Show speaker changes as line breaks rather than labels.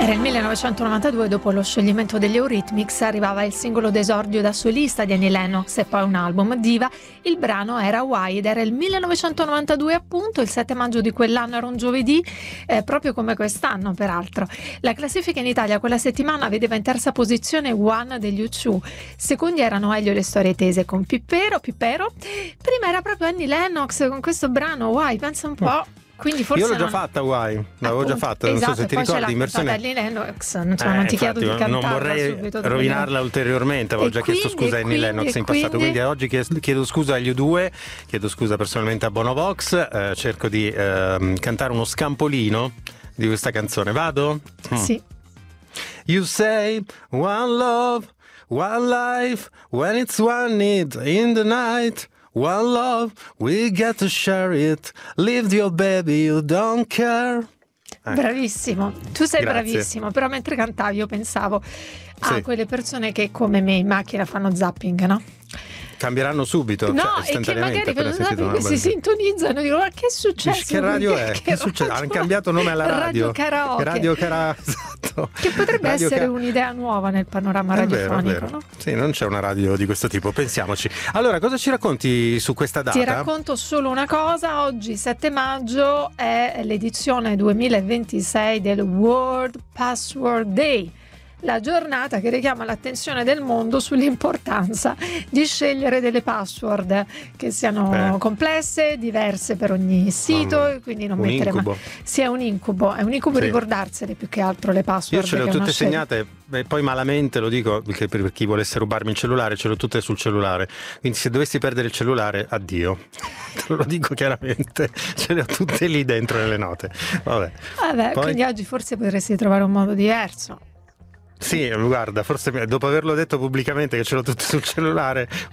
Era il 1992, dopo lo scioglimento degli Eurythmics, arrivava il singolo d'esordio da solista di Annie Lennox e poi un album, Diva. Il brano era Why ed era il 1992 appunto, il 7 maggio di quell'anno era un giovedì, proprio come quest'anno peraltro. La classifica in Italia quella settimana vedeva in terza posizione One degli U2, secondi erano Elio e le storie tese con Pippero, prima era proprio Annie Lennox con questo brano Why, pensa un po'. Quindi forse
io l'ho già fatta, Why, l'avevo già fatta, non
esatto,
so se ti
poi
ricordi, in versione
Annie Lennox, non ti chiedo di cantarla,
non vorrei
subito
rovinarla ulteriormente, avevo già chiesto scusa a Annie Lennox in passato, quindi oggi chiedo scusa agli U2, chiedo scusa personalmente a Bonovox, cerco di cantare uno scampolino di questa canzone, vado?
Sì.
You say one love, one life, when it's one need in the night. One love, we get to share it. Leave your baby, you don't care.
Bravissimo, tu sei
Grazie.
bravissimo, però mentre cantavi io pensavo a quelle persone che come me in macchina fanno zapping, no?
Cambieranno subito,
No,
cioè,
e che
istantaneamente,
magari
appena sentito una
si sintonizzano e dicono ma che è successo?
Che radio è? Che succede? Hanno cambiato nome alla radio.
Radio Karaoke.
Esatto.
Che potrebbe essere un'idea nuova nel panorama radiofonico,
è vero.
no?
Sì, non c'è una radio di questo tipo, pensiamoci. Allora, cosa ci racconti su questa data?
Ti racconto solo una cosa, oggi 7 maggio è l'edizione 2026 del World Password Day, la giornata che richiama l'attenzione del mondo sull'importanza di scegliere delle password che siano complesse, diverse per ogni sito, e quindi non mettere
incubo.
Sì, è un incubo sì. Ricordarsene più che altro le password.
Io ce le ho tutte segnate, e poi malamente lo dico perché per chi volesse rubarmi il cellulare, ce le ho tutte sul cellulare, quindi se dovessi perdere il cellulare, addio. Te lo dico chiaramente, ce le ho tutte lì dentro nelle note. Vabbè, poi...
quindi oggi forse potresti trovare un modo diverso.
Sì, guarda, forse dopo averlo detto pubblicamente che ce l'ho tutto sul cellulare,